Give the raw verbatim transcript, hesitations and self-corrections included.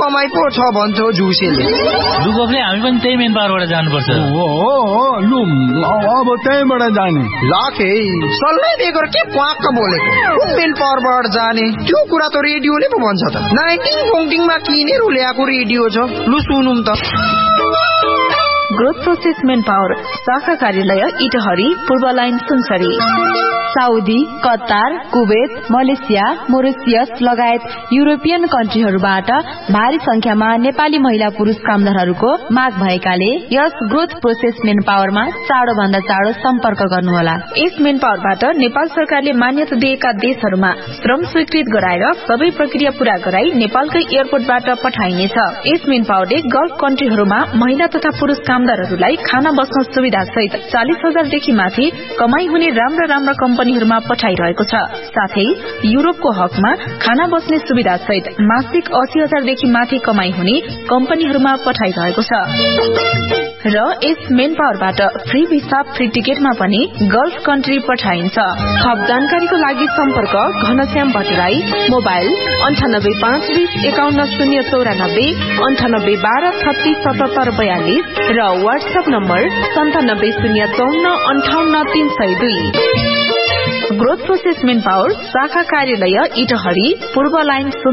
कमाइ पो छ भन्छौ जुसेले। दुगोपले हामी पनि त्यही मेन पावरबाट जानुपर्छ। हो हो लु अब त्यहीबाट जाने। लाखे सल्लाह दिएको के प्वाक्क बोलेको। कुन मेन पावरबाट जाने त्यो कुरा त रेडियोले पो भन्छ त। नाइन्टिङ पोङ्टिङमा किनेर ल्याएको रेडियो छ। लु सुनौँ त। ग्रोथ प्रोसेस मेन पावर शाखा कार्यालय इटहरी पूर्व line Sunsari. Saudi, Qatar, Kuwait, Malaysia, Mauritius लगायत युरोपियन कन्ट्रीहरूबाट भारी संख्यामा नेपाली महिला पुरुष कामदारहरूको माग भएकाले यस ग्रोथ प्रोसेस मेन पावरमा चाँडो भन्दा चाँडो सम्पर्क गर्नुहोला। यस मेन पावरबाट नेपाल सरकारले मान्यता दिएका देशहरूमा श्रम स्वीकृत गराएर सबै प्रक्रिया पूरा गराई नेपालकै एयरपोर्टबाट पठाइनेछ। यस मेन पावरले गल्फ कन्ट्रीहरूमा महिला तथा पुरुष कामदारहरूलाई खाना बस्न सुविधा सहित चालिस हजारदेखि माथि कमाई हुने राम्रा राम्रा कम्पनीहरूमा पठाइरहेको छ। साथै युरोपको हकमा खाना बस्ने सुविधा सहित मासिक अस्सी हजारदेखि माथि कमाई हुने कम्पनीहरूमा पठाइरहेको छ। र यस मेन पावरबाट फ्री भिसा फ्री टिकटमा पनि गल्फ कन्ट्री पठाइन्छ। थप जानकारीको लागि सम्पर्क घनश्याम भट्टराई, मोबाइल अन्ठानब्बे पाँच बीस एकाउन्न शून्य चौरानब्बे अन्ठानब्बे बाह्र छत्तीस सतहत्तर बयालिस र वाट्सएप नम्बर सन्तानब्बे शून्य चौन्न अन्ठाउन्न तीन सय दुई। ग्रोथ प्रोसेस मेन पावर शाखा कार्यालय इटहरी पूर्व लाइन